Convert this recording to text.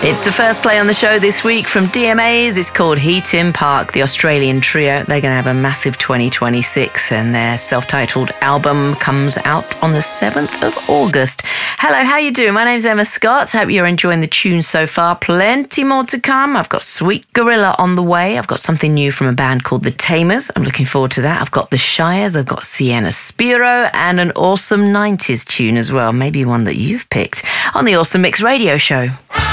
It's the first play on the show this week from DMAs. It's called Heat in Park, the Australian trio. They're going to have a massive 2026 and their self-titled album comes out on the 7th of August. Hello, how you doing? My name's Emma Scott. Hope you're enjoying the tune so far. Plenty more to come. I've got Sweet Gorilla on the way. I've got something new from a band called The Tamers. I'm looking forward to that. I've got The Shires. I've got Sienna Spiro and an awesome 90s tune as well. Maybe one that you've picked on the Awesome Mix radio show.